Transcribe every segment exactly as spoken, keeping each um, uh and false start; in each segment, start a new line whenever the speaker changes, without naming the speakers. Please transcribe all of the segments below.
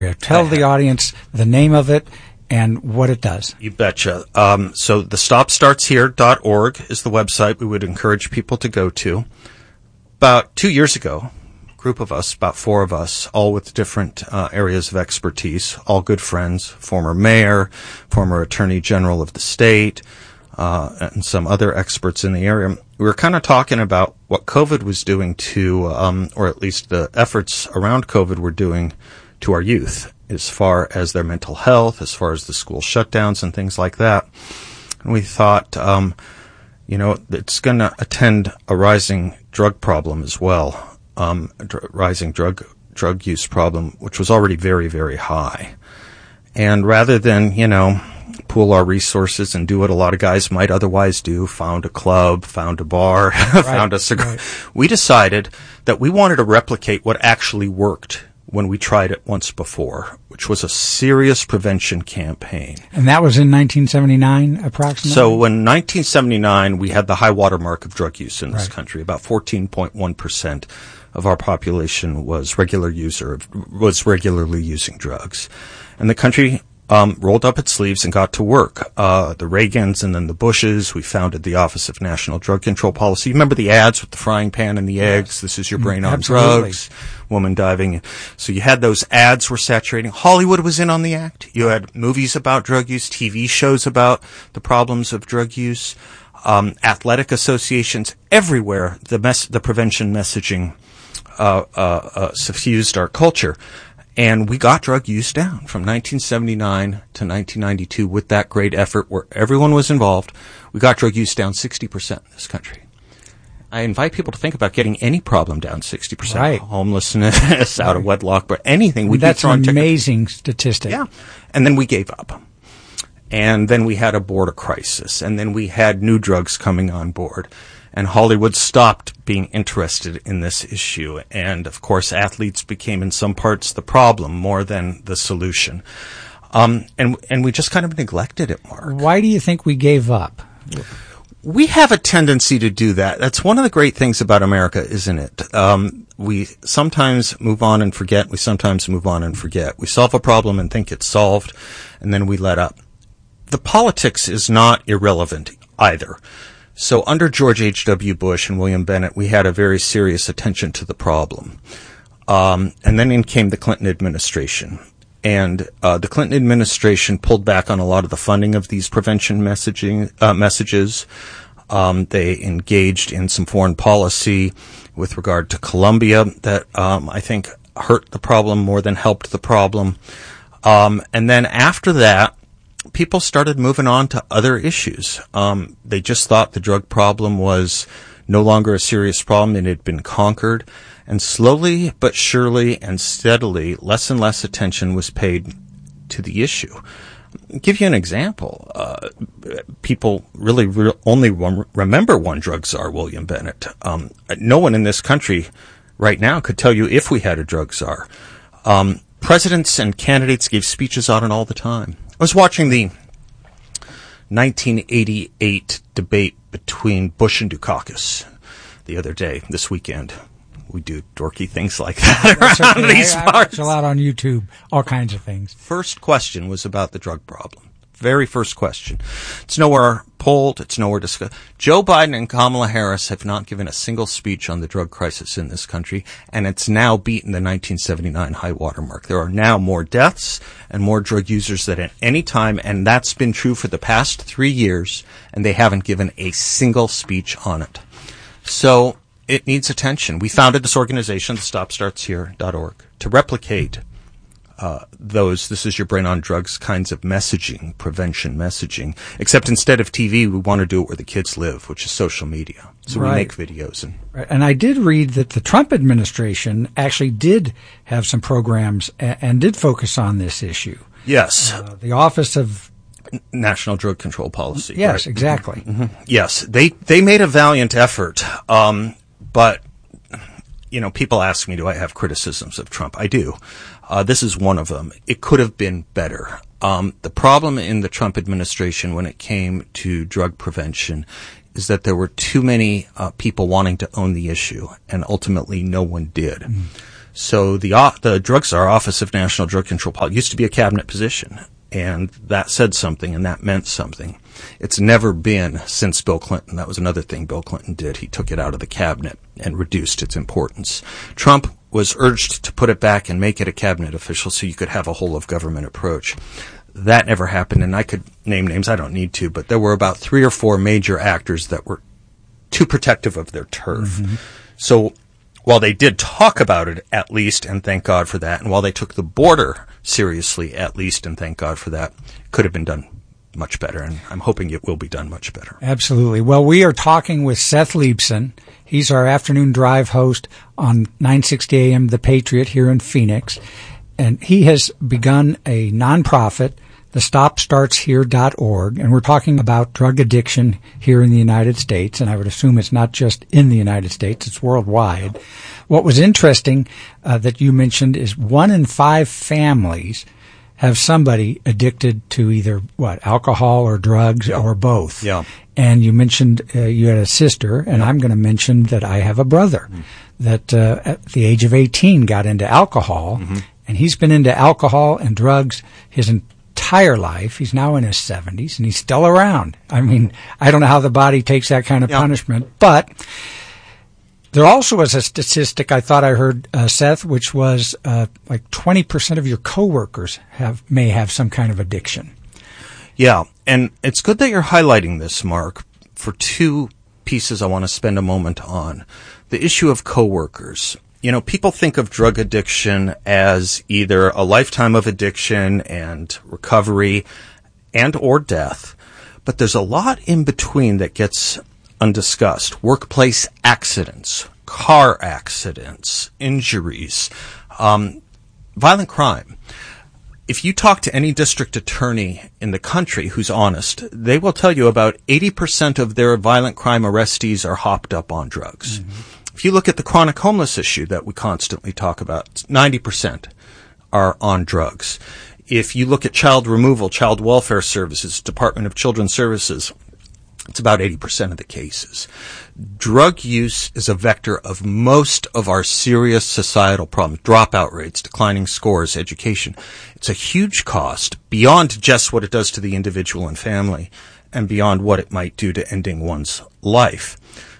Tell the audience the name of it and what it does.
You betcha. Um, so the stop starts here dot org is the website we would encourage people to go to. About two years ago, a group of us, about four of us, all with different uh, areas of expertise, all good friends, former mayor, former attorney general of the state, uh, and some other experts in the area. We were kind of talking about what COVID was doing to, um, or at least the efforts around COVID were doing to our youth, as far as their mental health, as far as the school shutdowns and things like that. And we thought, um, you know, it's going to attend a rising drug problem as well, um, a dr- rising drug drug use problem, which was already very, very high. And rather than, you know, pool our resources and do what a lot of guys might otherwise do, found a club, found a bar, right, found a cigar, right. We decided that we wanted to replicate what actually worked when we tried it once before, which was a serious prevention campaign.
And that was in nineteen seventy-nine, approximately?
So in nineteen seventy-nine, we had the high water mark of drug use in this
right.
country. About fourteen point one percent of our population was regular user, was regularly using drugs. And the country um, rolled up its sleeves and got to work. Uh, the Reagans and then the Bushes, we founded the Office of National Drug Control Policy. You remember the ads with the frying pan and the eggs? Yes. This is your brain on
Absolutely.
drugs. Woman diving. So you had those ads were saturating. Hollywood was in on the act. You had movies about drug use, T V shows about the problems of drug use, um, athletic associations everywhere. The mess, the prevention messaging uh, uh, uh, suffused our culture. And we got drug use down from nineteen seventy-nine to nineteen ninety-two with that great effort where everyone was involved. We got drug use down sixty percent in this country. I invite people to think about getting any problem down sixty percent.
Right.
Homelessness, out of wedlock, but anything. We'd
That's
be
an
throwing
amazing ticket. statistic.
Yeah. And then we gave up. And then we had a border crisis. And then we had new drugs coming on board. And Hollywood stopped being interested in this issue. And, of course, athletes became, in some parts, the problem more than the solution. Um, and and we just kind of neglected it, Mark.
Why do you think we gave up?
We have a tendency to do that. That's one of the great things about America, isn't it? Um, we sometimes move on and forget. We sometimes move on and forget. We solve a problem and think it's solved, and then we let up. The politics is not irrelevant either. So under George H W. Bush and William Bennett, we had a very serious attention to the problem. Um, and then in came the Clinton administration. And uh, the Clinton administration pulled back on a lot of the funding of these prevention messaging uh, messages. Um, they engaged in some foreign policy with regard to Colombia that um, I think hurt the problem more than helped the problem. Um, and then after that, people started moving on to other issues. Um, they just thought the drug problem was no longer a serious problem and it had been conquered. And slowly but surely and steadily, less and less attention was paid to the issue. I'll give you an example. Uh, people really re- only rem- remember one drug czar, William Bennett. Um, no one in this country right now could tell you if we had a drug czar. Um, presidents and candidates gave speeches on it all the time. I was watching the nineteen eighty-eight debate between Bush and Dukakis the other day, this weekend. We do dorky things like that around okay. these
I,
parts.
I watch a lot on YouTube, all kinds of things.
First question was about the drug problem. Very first question. It's nowhere polled. It's nowhere discussed. Joe Biden and Kamala Harris have not given a single speech on the drug crisis in this country, and it's now beaten the nineteen seventy-nine high water mark. There are now more deaths and more drug users than at any time, and that's been true for the past three years, and they haven't given a single speech on it. So it needs attention. We founded this organization, the stop starts here dot org, to replicate uh, those, this is your brain on drugs kinds of messaging, prevention messaging, except instead of T V, we want to do it where the kids live, which is social media. So right. we make videos. And,
right. and I did read that the Trump administration actually did have some programs and, and did focus on this issue.
Yes.
Uh, the Office of
National Drug Control Policy.
Yes,
right?
exactly.
Mm-hmm. Yes. They, they made a valiant effort. Um, But, you know, people ask me, do I have criticisms of Trump? I do. Uh, this is one of them. It could have been better. Um, the problem in the Trump administration when it came to drug prevention is that there were too many uh, people wanting to own the issue, and ultimately no one did. Mm. So the uh, the Drug Czar, Office of National Drug Control Policy, used to be a cabinet position, and that said something, and that meant something. It's never been since Bill Clinton. That was another thing Bill Clinton did. He took it out of the cabinet and reduced its importance. Trump was urged to put it back and make it a cabinet official so you could have a whole-of-government approach. That never happened, and I could name names. I don't need to, but there were about three or four major actors that were too protective of their turf. Mm-hmm. So while they did talk about it, at least, and thank God for that, and while they took the border seriously, at least, and thank God for that, it could have been done much better, and I'm hoping it will be done much better.
Absolutely. Well, we are talking with Seth Leibsohn. He's our afternoon drive host on nine sixty A M The Patriot here in Phoenix, and he has begun a nonprofit, the stop starts here dot org, and we're talking about drug addiction here in the United States, and I would assume it's not just in the United States, it's worldwide. What was interesting uh, that you mentioned is one in five families have somebody addicted to either, what, alcohol or drugs
yeah.
or both.
Yeah.
And you mentioned uh, you had a sister, and yeah. I'm going to mention that I have a brother mm. that uh, at the age of eighteen got into alcohol, mm-hmm. and he's been into alcohol and drugs his entire life. He's now in his seventies, and he's still around. I mean, I don't know how the body takes that kind of yeah. punishment, but there also was a statistic I thought I heard, uh, Seth, which was uh, like twenty percent of your coworkers have may have some kind of addiction.
Yeah, and it's good that you're highlighting this, Mark, for two pieces I want to spend a moment on. The issue of coworkers. You know, people think of drug addiction as either a lifetime of addiction and recovery and or death, but there's a lot in between that gets undiscussed. Workplace accidents, car accidents, injuries, um, violent crime. If you talk to any district attorney in the country who's honest, they will tell you about eighty percent of their violent crime arrestees are hopped up on drugs. Mm-hmm. If you look at the chronic homeless issue that we constantly talk about, ninety percent are on drugs. If you look at child removal, child welfare services, Department of Children's Services, it's about eighty percent of the cases. Drug use is a vector of most of our serious societal problems, dropout rates, declining scores, education. It's a huge cost beyond just what it does to the individual and family and beyond what it might do to ending one's life.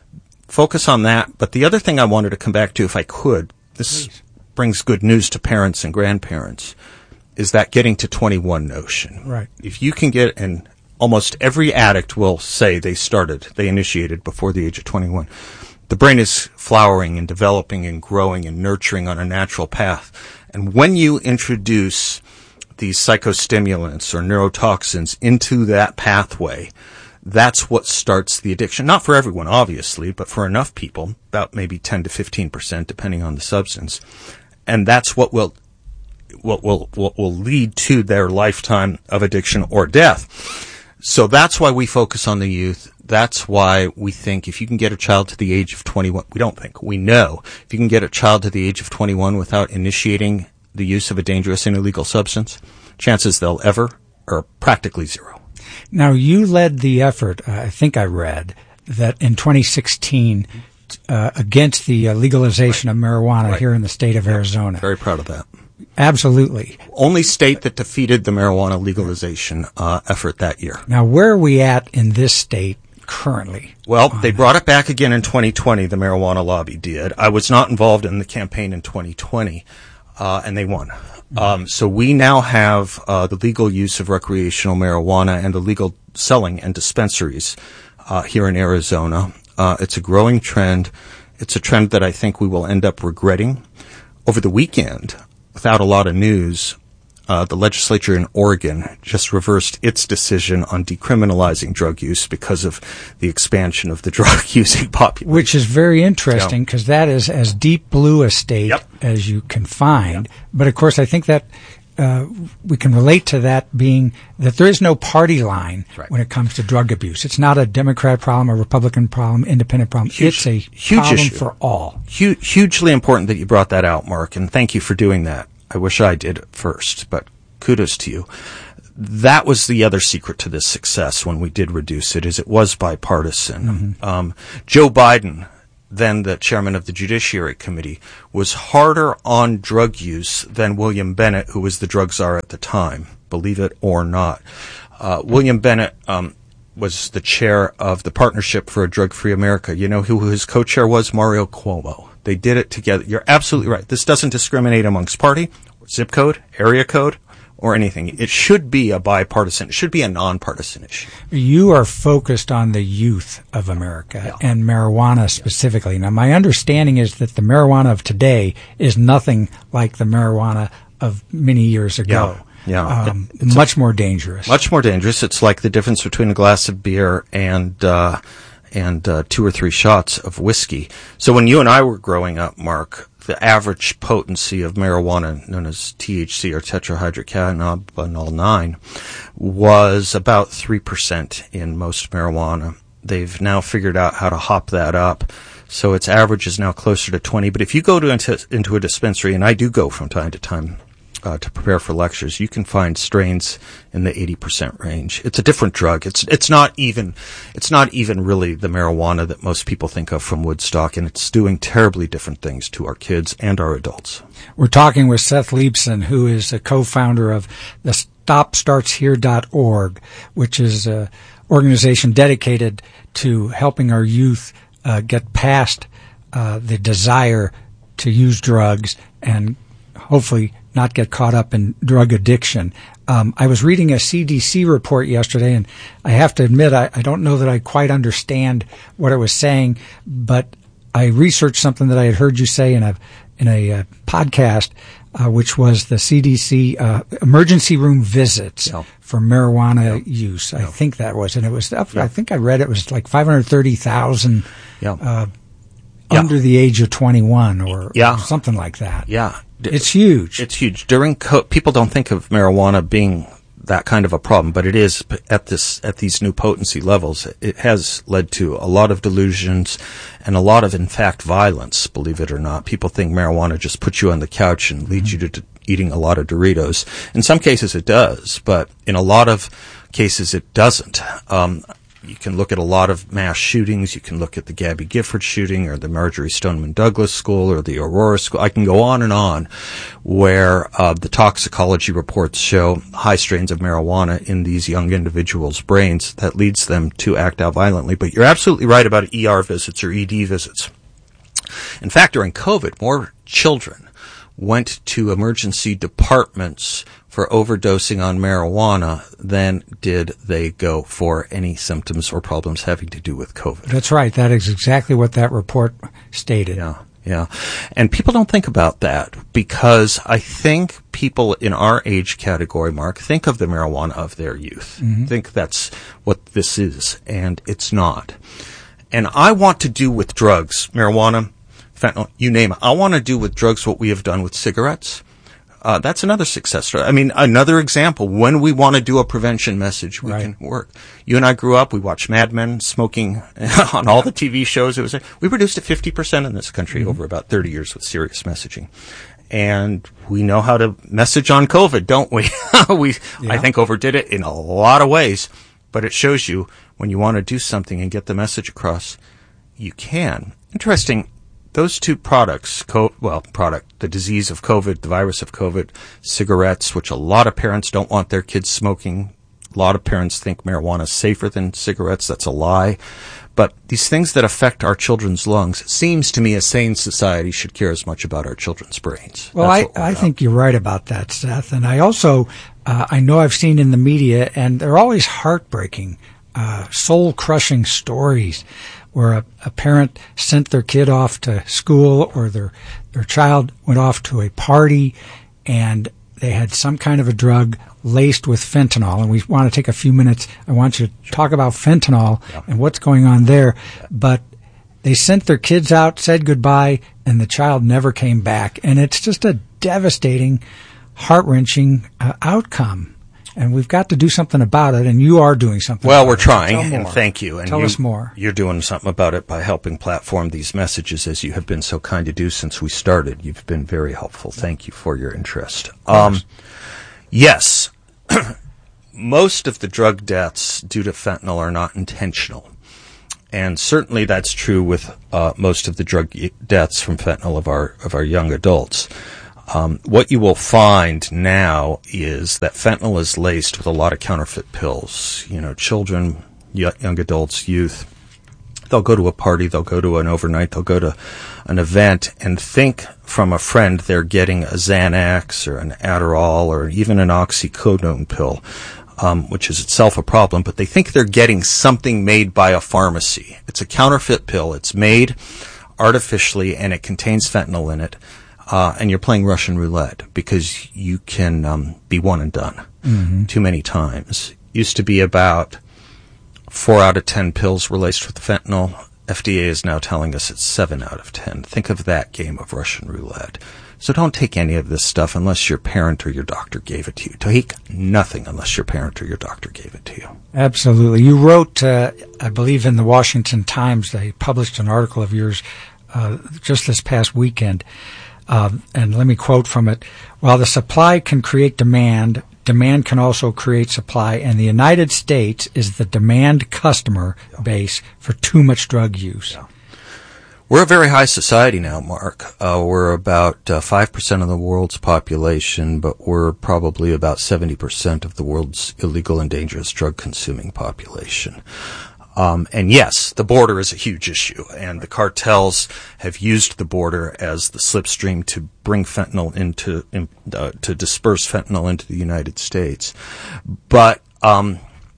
Focus on that. But the other thing I wanted to come back to, if I could, this Please. brings good news to parents and grandparents, is that getting to twenty-one notion.
Right.
If you can get, and almost every addict will say they started, they initiated before the age of twenty-one. The brain is flowering and developing and growing and nurturing on a natural path. And when you introduce these psychostimulants or neurotoxins into that pathway, that's what starts the addiction. Not for everyone, obviously, but for enough people, about maybe ten to fifteen percent, depending on the substance. And that's what will what will what will lead to their lifetime of addiction or death. So that's why we focus on the youth. That's why we think if you can get a child to the age of twenty-one, we don't think, we know, if you can get a child to the age of twenty-one without initiating the use of a dangerous and illegal substance, chances they'll ever are practically zero.
Now, you led the effort, uh, I think I read, that in twenty sixteen uh, against the uh, legalization right. of marijuana right. here in the state of Arizona.
Very proud of that.
Absolutely.
Only state that defeated the marijuana legalization uh, effort that year.
Now, where are we at in this state currently?
Well, they brought it back again in twenty twenty, the marijuana lobby did. I was not involved in the campaign in twenty twenty, uh, and they won. Mm-hmm. Um, so we now have uh, the legal use of recreational marijuana and the legal selling and dispensaries uh, here in Arizona. Uh, it's a growing trend. It's a trend that I think we will end up regretting. Over the weekend, without a lot of news, uh, the legislature in Oregon just reversed its decision on decriminalizing drug use because of the expansion of the drug-using population.
Which is very interesting because yeah. that is as deep blue a state
yep.
as you can find.
Yep.
But, of course, I think that uh, we can relate to that being that there is no party line right. when it comes to drug abuse. It's not a Democrat problem, a Republican problem, independent problem.
Huge,
it's a
huge
problem
issue.
for all.
Huge, hugely important that you brought that out, Mark, and thank you for doing that. I wish I did first, but kudos to you. That was the other secret to this success when we did reduce it, is it was bipartisan. Mm-hmm. Um, Joe Biden then the chairman of the Judiciary Committee, was harder on drug use than William Bennett, who was the drug czar at the time, believe it or not. Uh, William Bennett um, was the chair of the Partnership for a Drug-Free America. You know who his co-chair was? Mario Cuomo. They did it together. You're absolutely right. This doesn't discriminate amongst party, or zip code, area code, or anything. It should be a bipartisan, it should be a nonpartisan issue.
You are focused on the youth of America yeah. and marijuana specifically. Now, my understanding is that the marijuana of today is nothing like the marijuana of many years ago.
Yeah. yeah.
Um, much a, more dangerous.
Much more dangerous. It's like the difference between a glass of beer and, uh, and, uh, two or three shots of whiskey. So when you and I were growing up, Mark, the average potency of marijuana, known as T H C or tetrahydrocannabinol nine, was about three percent in most marijuana. They've now figured out how to hop that up, so its average is now closer to twenty. But if you go to into, into a dispensary, and I do go from time to time uh, to prepare for lectures, you can find strains in the eighty percent range. It's a different drug. It's it's not even it's not even really the marijuana that most people think of from Woodstock, and it's doing terribly different things to our kids and our adults.
We're talking with Seth Leibsohn, who is a co-founder of the stop starts here dot org, which is an organization dedicated to helping our youth uh, get past uh, the desire to use drugs and hopefully not get caught up in drug addiction. Um, I was reading a C D C report yesterday, and I have to admit I, I don't know that I quite understand what it was saying, but I researched something that I had heard you say in a in a uh, podcast, uh, which was the C D C uh, emergency room visits yeah. for marijuana yeah. use. I yeah. think that was, and it was. Yeah. I think I read it was like five hundred thirty thousand yeah. uh, yeah. under the age of twenty-one, or,
yeah.
or something like that.
Yeah.
It's huge.
It's huge. During co- people don't think of marijuana being that kind of a problem, but it is at this at these new potency levels. It has led to a lot of delusions and a lot of, in fact, violence. Believe it or not, people think marijuana just puts you on the couch and leads mm-hmm. you to, to eating a lot of Doritos. In some cases, it does, but in a lot of cases, it doesn't. Um, You can look at a lot of mass shootings. You can look at the Gabby Gifford shooting or the Marjorie Stoneman Douglas school or the Aurora school. I can go on and on where uh, the toxicology reports show high strains of marijuana in these young individuals' brains that leads them to act out violently. But you're absolutely right about E R visits or E D visits. In fact, during COVID, more children went to emergency departments for overdosing on marijuana than did they go for any symptoms or problems having to do with COVID.
That's right. That is exactly what that report stated.
Yeah, yeah. And people don't think about that because I think people in our age category, Mark, think of the marijuana of their youth. Mm-hmm. Think that's what this is, and it's not. And I want to do with drugs, marijuana, fentanyl, you name it. I want to do with drugs what we have done with cigarettes. Uh, that's another success story. I mean, another example. When we want to do a prevention message, we right. can work. You and I grew up. We watched Mad Men, smoking on all the T V shows. It was we reduced it fifty percent in this country mm-hmm. over about thirty years with serious messaging. And we know how to message on COVID, don't we? we, yeah. I think, overdid it in a lot of ways. But it shows you when you want to do something and get the message across, you can. Interesting. Those two products, co- well, product, the disease of COVID, the virus of COVID, cigarettes, which a lot of parents don't want their kids smoking. A lot of parents think marijuana is safer than cigarettes. That's a lie. But these things that affect our children's lungs, seems to me a sane society should care as much about our children's brains.
Well, I, I think you're right about that, Seth. And I also, uh, I know I've seen in the media, and they're always heartbreaking, uh, soul-crushing stories where a, a parent sent their kid off to school or their their child went off to a party and they had some kind of a drug laced with fentanyl. And we want to take a few minutes. I want you to talk about fentanyl yeah. and what's going on there. But they sent their kids out, said goodbye, and the child never came back. And it's just a devastating, heart-wrenching uh, outcome. And we've got to do something about it, and you are doing something
well,
about
we're
it.
trying, and thank you. And
Tell
you,
us more.
You're doing something about it by helping platform these messages, as you have been so kind to do since we started. You've been very helpful. Thank you for your interest. Um, yes, most of the drug deaths due to fentanyl are not intentional. and certainly that's true with uh, most of the drug deaths from fentanyl of our of our young adults. Um, what you will find now is that fentanyl is laced with a lot of counterfeit pills. You know, children, young adults, youth. They'll go to a party, they'll go to an overnight, they'll go to an event and think from a friend they're getting a Xanax or an Adderall or even an oxycodone pill, um, which is itself a problem, but they think they're getting something made by a pharmacy. It's a counterfeit pill. It's made artificially and it contains fentanyl in it, uh, and you're playing Russian roulette because you can um, be one and done mm-hmm. too many times. Used to be about Four out of ten pills were laced with fentanyl. F D A is now telling us it's seven out of ten. Think of that game of Russian roulette. So don't take any of this stuff unless your parent or your doctor gave it to you. Take nothing unless your parent or your doctor gave it to you.
Absolutely. You wrote, uh, I believe in the Washington Times, they published an article of yours uh, just this past weekend. Uh, and let me quote from it. While the supply can create demand, demand can also create supply, and the United States is the demand customer yeah. base for too much drug use. Yeah.
We're a very high society now, Mark. Uh, we're about uh, five percent of the world's population, but we're probably about seventy percent of the world's illegal and dangerous drug-consuming population. Um, and yes, the border is a huge issue, and the cartels have used the border as the slipstream to bring fentanyl into, in, uh, to disperse fentanyl into the United States. But, um,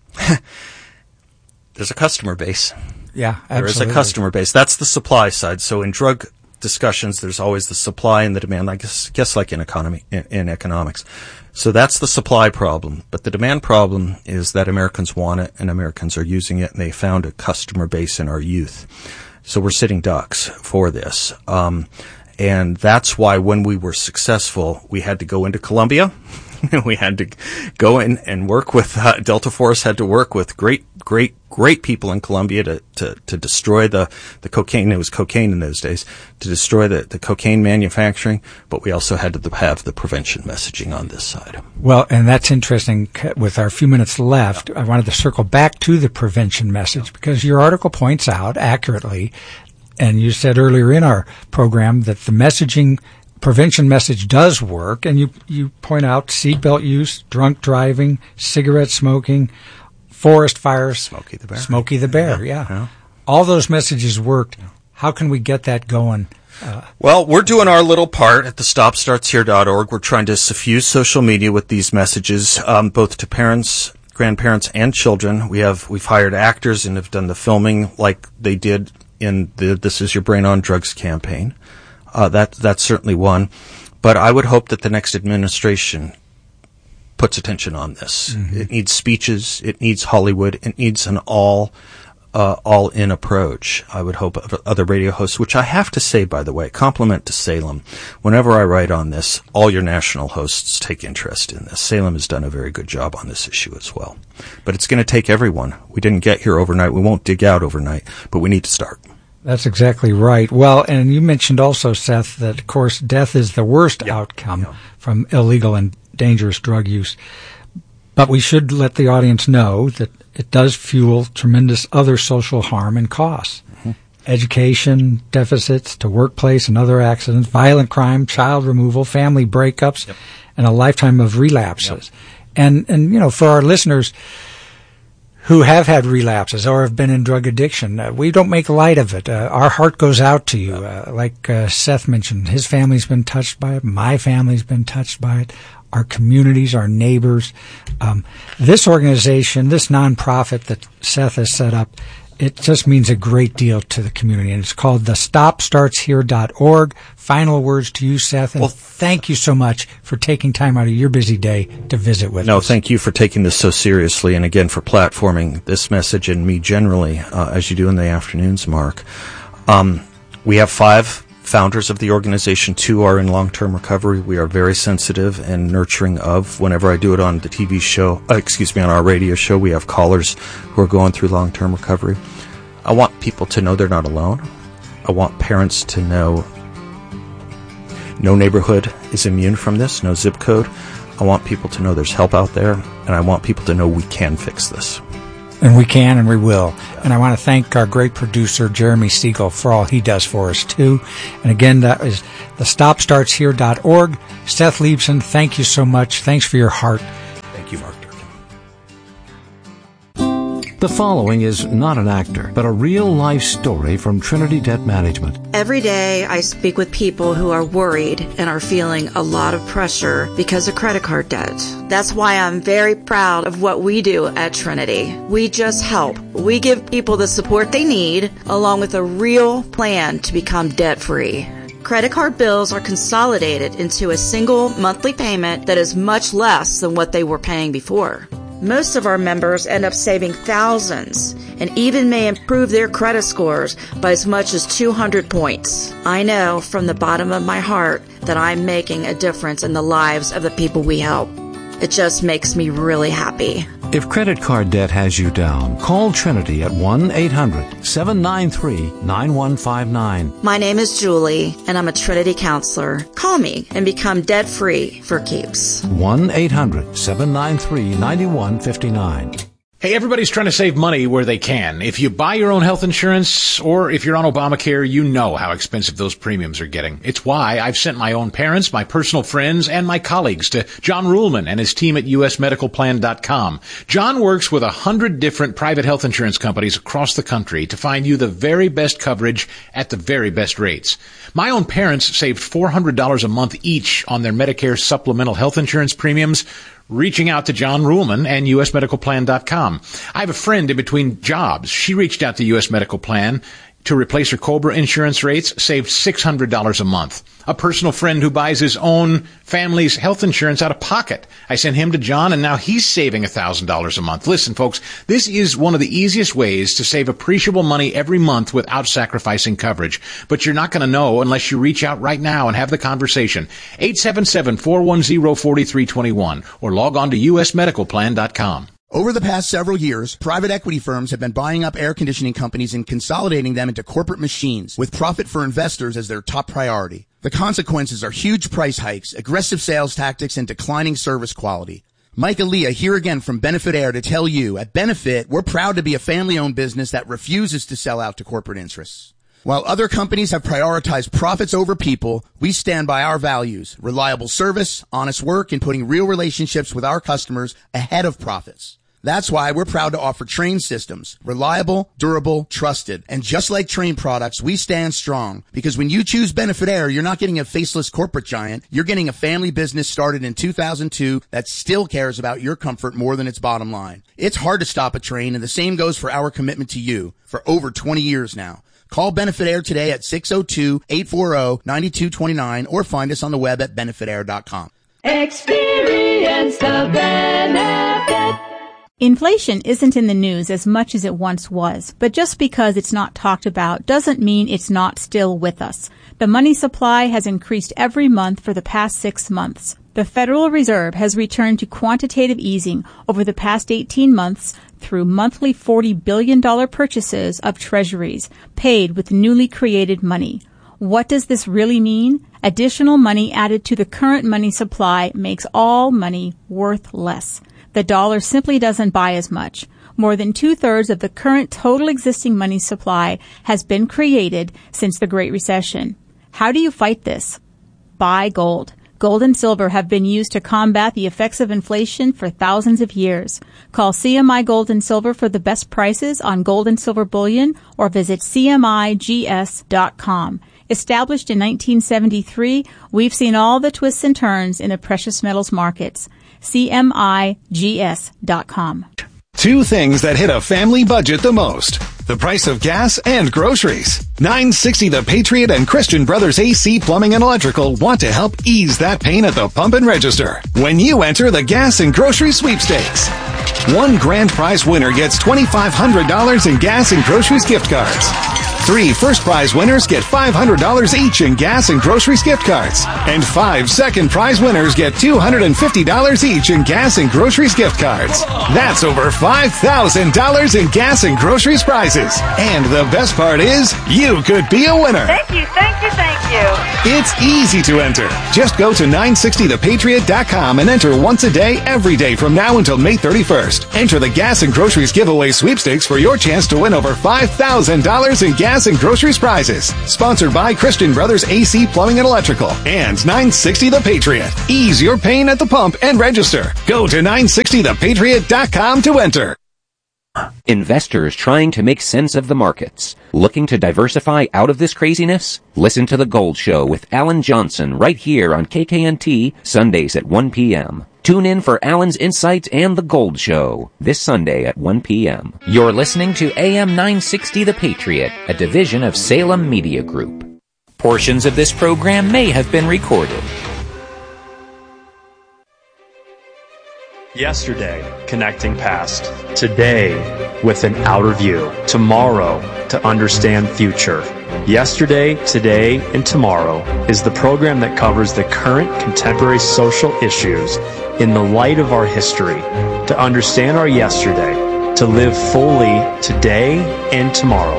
there's a customer base.
Yeah, absolutely.
There is a customer base. That's the supply side. So in drug discussions, there's always the supply and the demand, I guess, guess like in economy, in, in economics. So that's the supply problem. But the demand problem is that Americans want it and Americans are using it, and they found a customer base in our youth. So we're sitting ducks for this. Um, and that's why when we were successful, we had to go into Colombia. We had to go in and work with, uh, Delta Force had to work with great, great, great people in Colombia to, to, to destroy the, the cocaine. It was cocaine in those days, to destroy the, the cocaine manufacturing. But we also had to have the prevention messaging on this side.
Well, and that's interesting. With our few minutes left, I wanted to circle back to the prevention message because your article points out accurately, and you said earlier in our program that the messaging prevention message does work, and you, you point out seatbelt use, drunk driving, cigarette smoking, forest fires.
Smokey the Bear.
Smokey the Bear, yeah. yeah. yeah. All those messages worked. How can we get that going? Uh,
well, we're doing our little part at the stop starts here dot org. We're trying to suffuse social media with these messages, um, both to parents, grandparents, and children. We have, we've hired actors and have done the filming like they did in the This Is Your Brain on Drugs campaign. Uh, that, that's certainly one. But I would hope that the next administration puts attention on this. Mm-hmm. It needs speeches. It needs Hollywood. It needs an all, uh, all-in approach. I would hope of other radio hosts, which I have to say, by the way, compliment to Salem. Whenever I write on this, all your national hosts take interest in this. Salem has done a very good job on this issue as well. But it's going to take everyone. We didn't get here overnight. We won't dig out overnight, but we need to start.
That's exactly right. Well, and you mentioned also, Seth, that, of course, death is the worst yeah. outcome yeah. from illegal and dangerous drug use. But we should let the audience know that it does fuel tremendous other social harm and costs. Mm-hmm. Education deficits to workplace and other accidents, violent crime, child removal, family breakups, yep. and a lifetime of relapses. Yep. And, and, you know, for our listeners who have had relapses or have been in drug addiction, Uh, we don't make light of it. Uh, our heart goes out to you. Uh, like uh, Seth mentioned, his family's been touched by it. My family's been touched by it. Our communities, our neighbors. Um, this organization, this nonprofit that Seth has set up, it just means a great deal to the community. And it's called the stop starts here dot org. Final words to you, Seth. And well, thank you so much for taking time out of your busy day to visit with
no,
us.
No, thank you for taking this so seriously. And again, for platforming this message and me generally, uh, as you do in the afternoons, Mark. Um, we have five founders of the organization. Two are in long-term recovery. We are very sensitive and nurturing of. Whenever I do it on the T V show, uh, excuse me, on our radio show, we have callers who are going through long-term recovery. I want people to know they're not alone. I want parents to know no neighborhood is immune from this, no zip code. I want people to know there's help out there, and I want people to know we can fix this.
And we can and we will. And I want to thank our great producer, Jeremy Siegel, for all he does for us, too. And again, that is the stop starts here dot org. Seth Leibsohn, thank you so much. Thanks for your heart.
Thank you, Mark Durkin.
The following is not an actor, but a real-life story from Trinity Debt Management.
Every day I speak with people who are worried and are feeling a lot of pressure because of credit card debt. That's why I'm very proud of what we do at Trinity. We just help. We give people the support they need, along with a real plan to become debt-free. Credit card bills are consolidated into a single monthly payment that is much less than what they were paying before. Most of our members end up saving thousands and even may improve their credit scores by as much as two hundred points. I know from the bottom of my heart that I'm making a difference in the lives of the people we help. It just makes me really happy.
If credit card debt has you down, call Trinity at one eight hundred seven nine three nine one five nine.
My name is Julie, and I'm a Trinity counselor. Call me and become debt-free for keeps.
one eight hundred seven nine three nine one five nine.
Hey, everybody's trying to save money where they can. If you buy your own health insurance or if you're on Obamacare, you know how expensive those premiums are getting. It's why I've sent my own parents, my personal friends, and my colleagues to John Ruhlman and his team at U S medical plan dot com. John works with a hundred different private health insurance companies across the country to find you the very best coverage at the very best rates. My own parents saved four hundred dollars a month each on their Medicare supplemental health insurance premiums, reaching out to John Ruhlman and U S medical plan dot com. I have a friend in between jobs. She reached out to U S Medical Plan to replace her COBRA insurance rates, saved six hundred dollars a month. A personal friend who buys his own family's health insurance out of pocket. I sent him to John, and now he's saving one thousand dollars a month. Listen, folks, this is one of the easiest ways to save appreciable money every month without sacrificing coverage. But you're not going to know unless you reach out right now and have the conversation. eight seven seven, four one zero, four three two one or log on to U S medical plan dot com.
Over the past several years, private equity firms have been buying up air conditioning companies and consolidating them into corporate machines, with profit for investors as their top priority. The consequences are huge price hikes, aggressive sales tactics, and declining service quality. Mike Aaliyah here again from Benefit Air to tell you, at Benefit, we're proud to be a family-owned business that refuses to sell out to corporate interests. While other companies have prioritized profits over people, we stand by our values: reliable service, honest work, and putting real relationships with our customers ahead of profits. That's why we're proud to offer Trane systems. Reliable, durable, trusted. And just like Trane products, we stand strong. Because when you choose Benefit Air, you're not getting a faceless corporate giant. You're getting a family business started in two thousand two that still cares about your comfort more than its bottom line. It's hard to stop a Trane, and the same goes for our commitment to you for over twenty years now. Call Benefit Air today at six oh two, eight four zero, nine two two nine or find us on the web at benefit air dot com.
Experience the benefit.
Inflation isn't in the news as much as it once was, but just because it's not talked about doesn't mean it's not still with us. The money supply has increased every month for the past six months. The Federal Reserve has returned to quantitative easing over the past eighteen months through monthly forty billion dollars purchases of treasuries paid with newly created money. What does this really mean? Additional money added to the current money supply makes all money worth less. The dollar simply doesn't buy as much. More than two-thirds of the current total existing money supply has been created since the Great Recession. How do you fight this? Buy gold. Gold and silver have been used to combat the effects of inflation for thousands of years. Call C M I Gold and Silver for the best prices on gold and silver bullion or visit C M I G S dot com. Established in nineteen seventy-three, we've seen all the twists and turns in the precious metals markets. C M I G S dot com.
Two things that hit a family budget the most: the price of gas and groceries. nine sixty The Patriot and Christian Brothers A C Plumbing and Electrical want to help ease that pain at the pump and register when you enter the gas and grocery sweepstakes. One grand prize winner gets two thousand five hundred dollars in gas and groceries gift cards. Three first prize winners get five hundred dollars each in gas and groceries gift cards. And five second prize winners get two hundred fifty dollars each in gas and groceries gift cards. That's over five thousand dollars in gas and groceries prizes. And the best part is, you could be a winner.
Thank you, thank you, thank you.
It's easy to enter. Just go to nine sixty the patriot dot com and enter once a day, every day from now until May thirty-first. Enter the gas and groceries giveaway sweepstakes for your chance to win over five thousand dollars in gas and groceries prizes. Sponsored by Christian Brothers A C Plumbing and Electrical and nine sixty The Patriot. Ease your pain at the pump and register. Go to nine sixty the patriot dot com to enter.
Investors trying to make sense of the markets. Looking to diversify out of this craziness? Listen to The Gold Show with Alan Johnson right here on K K N T, Sundays at one p.m. Tune in for Alan's insights and The Gold Show this Sunday at one p.m. You're listening to A M nine sixty The Patriot, a division of Salem Media Group. Portions of this program may have been recorded.
Yesterday, connecting past. Today, with an outer view. Tomorrow, to understand future. Yesterday, Today, and Tomorrow is the program that covers the current contemporary social issues in the light of our history, to understand our yesterday, to live fully today and tomorrow.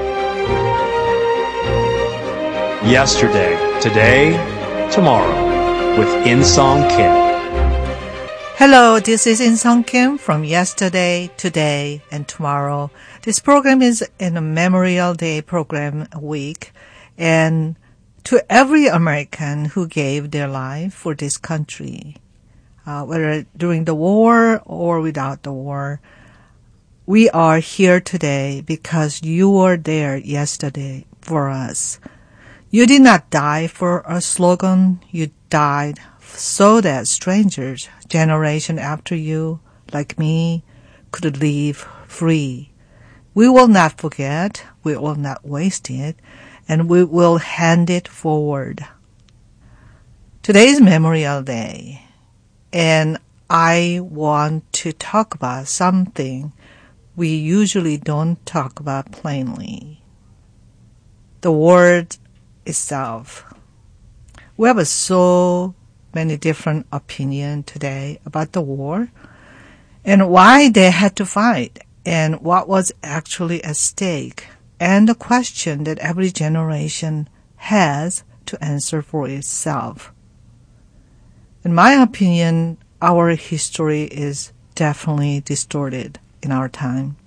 Yesterday, Today, Tomorrow with In-Song Kim.
Hello, this is In-Song Kim from Yesterday, Today, and Tomorrow. This program is in a Memorial Day program week, and to every American who gave their life for this country, uh, whether during the war or without the war, we are here today because you were there yesterday for us. You did not die for a slogan. You died so that strangers, generation after you, like me, could live free. We will not forget, we will not waste it, and we will hand it forward. Today is Memorial Day, and I want to talk about something we usually don't talk about plainly. The word itself. We have so many different opinions today about the war and why they had to fight and what was actually at stake, and the question that every generation has to answer for itself. In my opinion, our history is definitely distorted in our time.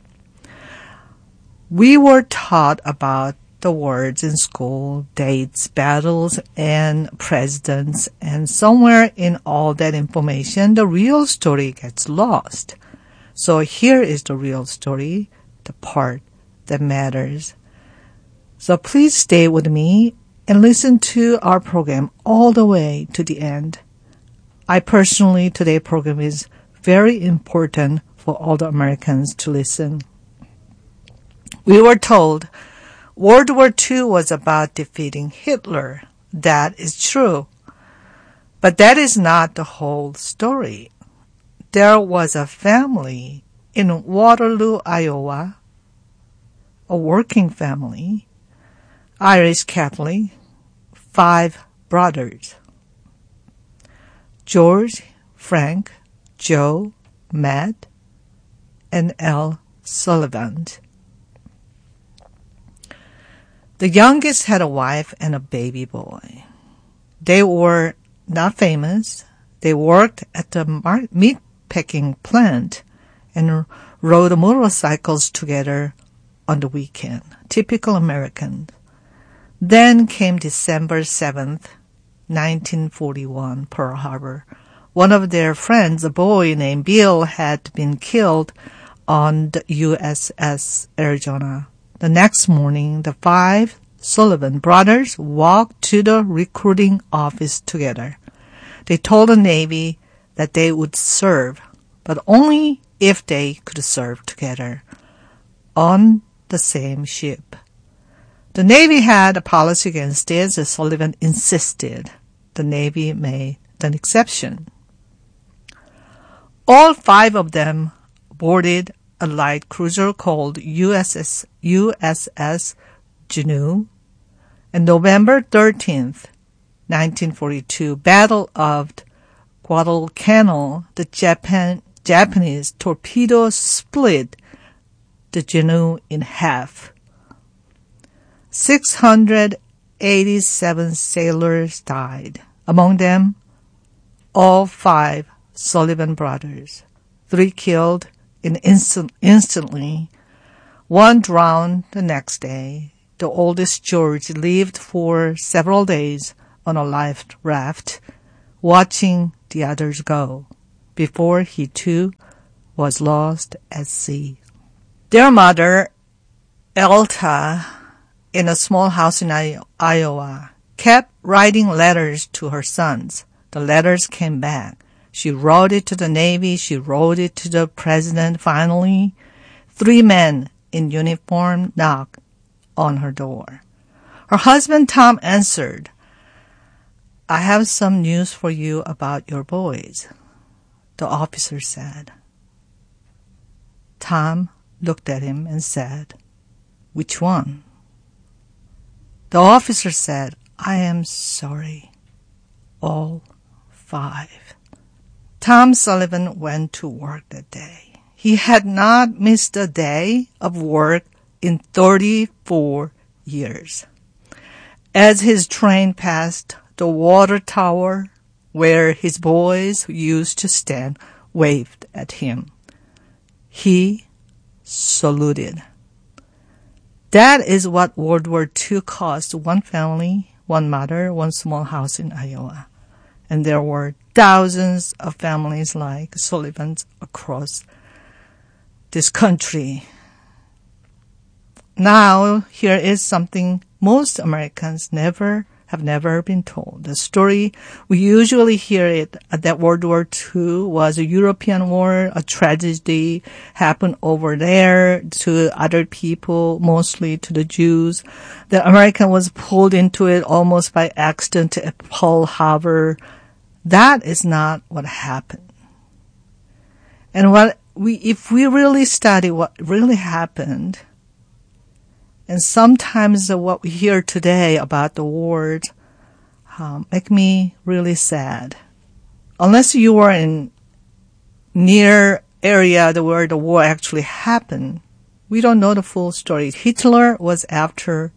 We were taught about the words in school, dates, battles, and presidents, and somewhere in all that information, the real story gets lost. So here is the real story, the part that matters. So please stay with me and listen to our program all the way to the end. I personally, today's program is very important for all the Americans to listen. We were told World War Two was about defeating Hitler. That is true. But that is not the whole story. There was a family in Waterloo, Iowa, a working family, Irish Catholic, five brothers. George, Frank, Joe, Matt, and L. Sullivan. The youngest had a wife and a baby boy. They were not famous. They worked at the meat packing plant and rode motorcycles together on the weekend. Typical American. Then came December seventh, nineteen forty-one, Pearl Harbor. One of their friends, a boy named Bill, had been killed on the U S S Arizona. The next morning, the five Sullivan brothers walked to the recruiting office together. They told the Navy that they would serve, but only if they could serve together on the same ship. The Navy had a policy against this, as Sullivan insisted. The Navy made an exception. All five of them boarded a light cruiser called U S S U S S Juneau. And November thirteenth, nineteen forty-two, Battle of Guadalcanal, the Japan, Japanese torpedo split the Juneau in half. six hundred eighty-seven sailors died. Among them, all five Sullivan brothers. Three killed in instant, instantly. One drowned the next day. The oldest, George, lived for several days on a life raft, watching the others go, before he too was lost at sea. Their mother, Elta, in a small house in Iowa, kept writing letters to her sons. The letters came back. She wrote it to the Navy. She wrote it to the president. Finally, three men in uniform knocked on her door. Her husband, Tom, answered, "I have some news for you about your boys," the officer said. Tom looked at him and said, "Which one?" The officer said, "I am sorry. All five." Tom Sullivan went to work that day. He had not missed a day of work in thirty-four years. As his train passed the water tower where his boys used to stand, waved at him. He saluted. That is what World War Two cost one family, one mother, one small house in Iowa. And there were thousands of families like Sullivan's across this country. Now, here is something most Americans never have never been told. The story, we usually hear it that World War Two was a European war, a tragedy happened over there to other people, mostly to the Jews. The American was pulled into it almost by accident at Pearl Harbor. That is not what happened. And what we, if we really study what really happened, and sometimes what we hear today about the war um, make me really sad. Unless you are in near area where the war actually happened, we don't know the full story. Hitler was after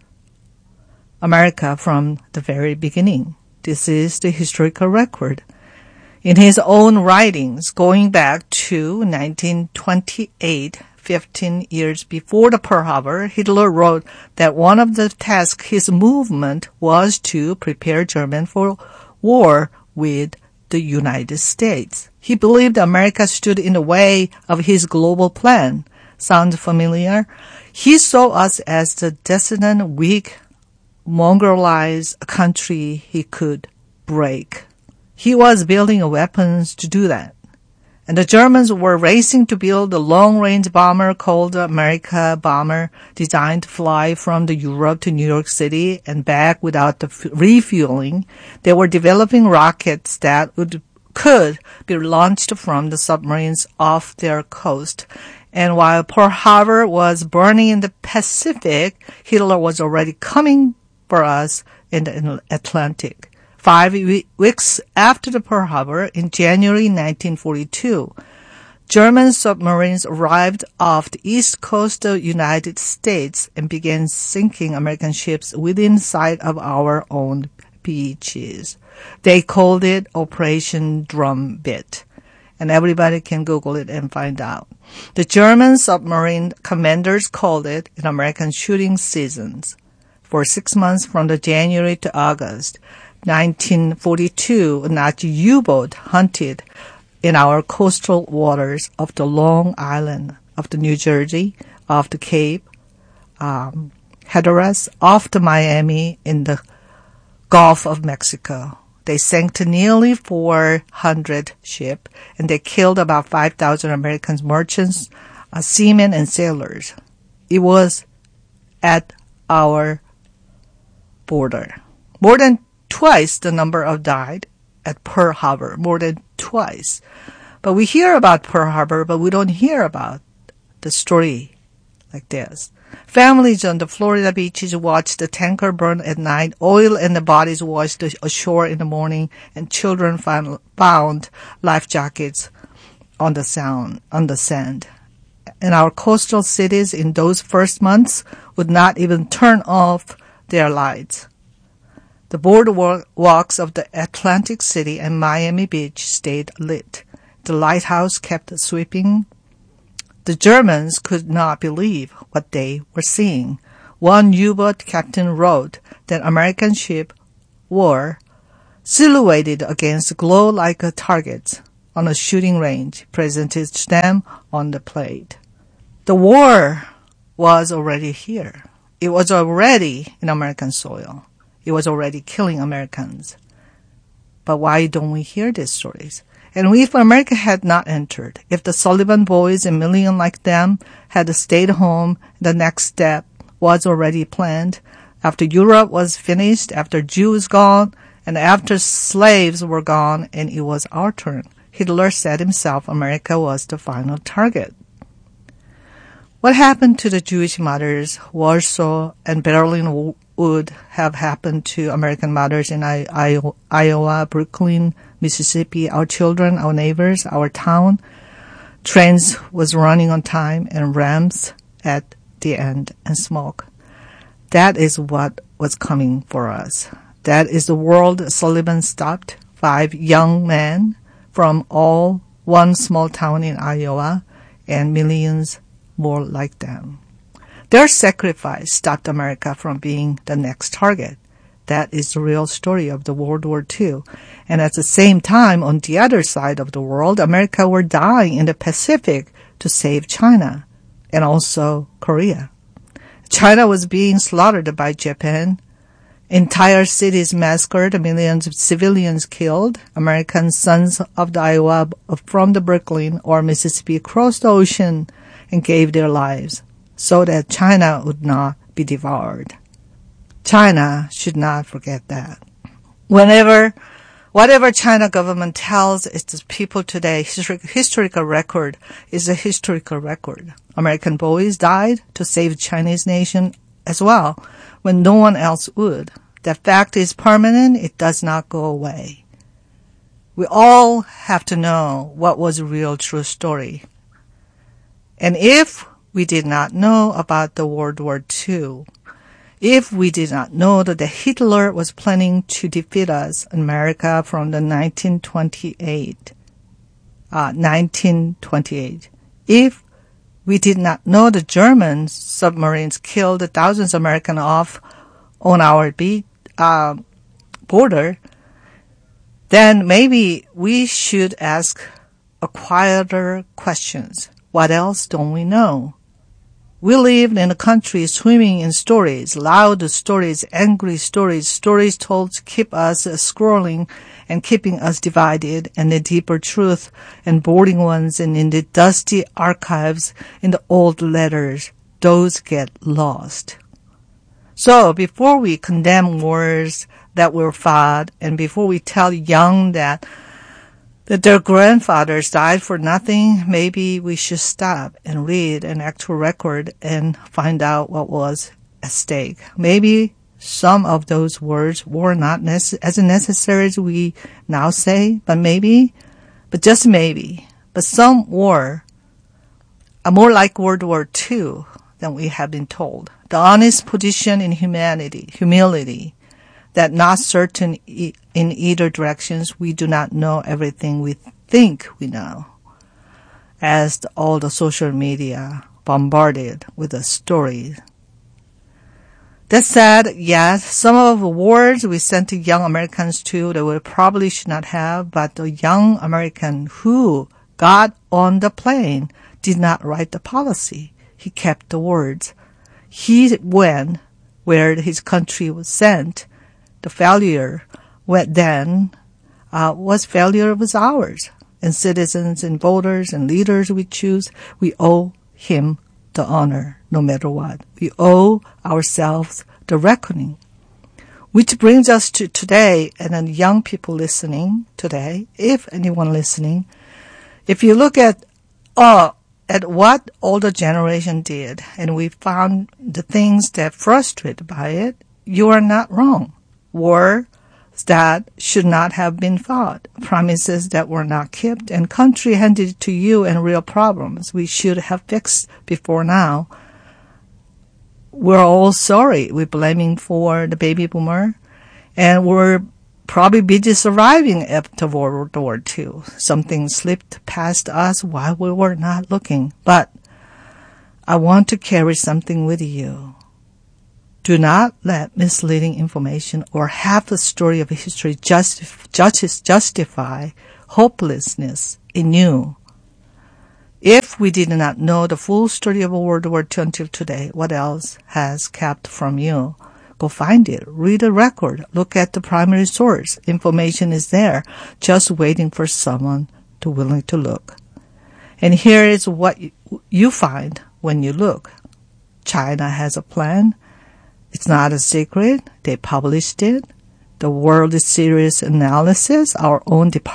America from the very beginning. This is the historical record. In his own writings, going back to nineteen twenty-eight, fifteen years before the Pearl Harbor, Hitler wrote that one of the tasks his movement was to prepare Germany for war with the United States. He believed America stood in the way of his global plan. Sounds familiar? He saw us as the dissident, weak, mongrelized country he could break. He was building weapons to do that. And the Germans were racing to build a long-range bomber called the America bomber, designed to fly from the Europe to New York City and back without the f- refueling. They were developing rockets that would could be launched from the submarines off their coast. And while Pearl Harbor was burning in the Pacific, Hitler was already coming for us in the Atlantic. Five weeks after the Pearl Harbor, in January nineteen forty-two, German submarines arrived off the east coast of the United States and began sinking American ships within sight of our own beaches. They called it Operation Drumbeat, and everybody can Google it and find out. The German submarine commanders called it an American shooting seasons. For six months from the January to August nineteen forty-two, a Nazi U-boat hunted in our coastal waters of the Long Island, of the New Jersey, off the Cape, um, Hatteras, off the Miami, in the Gulf of Mexico. They sank to nearly four hundred ships, and they killed about five thousand American merchants, uh, seamen, and sailors. It was at our border. More than twice the number of died at Pearl Harbor, more than twice. But we hear about Pearl Harbor, but we don't hear about the story like this. Families on the Florida beaches watched the tanker burn at night, oil and the bodies washed ashore in the morning, and children found, found life jackets on the sound, on the sand. And our coastal cities in those first months would not even turn off their lights. The boardwalks of the Atlantic City and Miami Beach stayed lit. The lighthouse kept sweeping. The Germans could not believe what they were seeing. One U-boat captain wrote that American ships were silhouetted against glow-like targets on a shooting range, presented to them on the plate. The war was already here. It was already in American soil. It was already killing Americans. But why don't we hear these stories? And if America had not entered, if the Sullivan boys and millions like them had stayed home, the next step was already planned. After Europe was finished, after Jews gone, and after slaves were gone, and it was our turn, Hitler said himself America was the final target. What happened to the Jewish mothers, Warsaw and Berlin would have happened to American mothers in Iowa, Brooklyn, Mississippi, our children, our neighbors, our town. Trains was running on time and ramps at the end and smoke. That is what was coming for us. That is the world Sullivan stopped. Five young men from all one small town in Iowa and millions more like them. Their sacrifice stopped America from being the next target. That is the real story of the World War Two. And at the same time, on the other side of the world, America were dying in the Pacific to save China and also Korea. China was being slaughtered by Japan. Entire cities massacred, millions of civilians killed. American sons of the Iowa from the Brooklyn or Mississippi crossed the ocean and gave their lives so that China would not be devoured. China should not forget that. Whenever, whatever China government tells its people today, historical record is a historical record. American boys died to save Chinese nation as well, when no one else would. That fact is permanent. It does not go away. We all have to know what was the real true story. And if we did not know about the World War Two, if we did not know that Hitler was planning to defeat us in America from the nineteen twenty-eight, uh, nineteen twenty-eight, if we did not know the German submarines killed thousands of Americans off on our beat, uh, border, then maybe we should ask a quieter questions. What else don't we know? We lived in a country swimming in stories, loud stories, angry stories, stories told to keep us scrolling and keeping us divided, and the deeper truth and boring ones and in the dusty archives in the old letters, those get lost. So before we condemn wars that were fought, and before we tell young that that their grandfathers died for nothing, maybe we should stop and read an actual record and find out what was at stake. Maybe some of those words were not nece- as necessary as we now say, but maybe, but just maybe, but some were are more like World War Two than we have been told. The honest position in humanity, humility, that not certain e- in either directions, we do not know everything we think we know. As the, all the social media bombarded with the stories. That said, yes, some of the words we sent to young Americans too that we probably should not have, but the young American who got on the plane did not write the policy. He kept the words. He went where his country was sent. The failure went then uh, was failure was ours. And citizens and voters and leaders we choose, we owe him the honor no matter what. We owe ourselves the reckoning. Which brings us to today, and then young people listening today, if anyone listening, if you look at uh, at what older generation did, and we found the things that frustrated by it, you are not wrong. War that should not have been fought, promises that were not kept, and country handed to you and real problems we should have fixed before now. We're all sorry. We're blaming for the baby boomer, and we're probably busy surviving after World War Two. Something slipped past us while we were not looking. But I want to carry something with you. Do not let misleading information or half the story of history justif- just- justify hopelessness in you. If we did not know the full story of World War Two until today, what else has kept from you? Go find it. Read a record. Look at the primary source. Information is there, just waiting for someone to willing to look. And here is what you find when you look. China has a plan. It's not a secret. They published it. The World Series analysis, our own department.